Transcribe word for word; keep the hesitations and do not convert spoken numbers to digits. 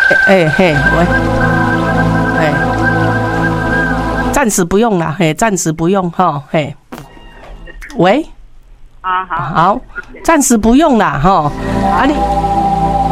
哎嘿，喂，哎，暂时不用啦，嘿，暂时不用哈，嘿，喂， 啊好， 好，暂时不用啦哈，啊你。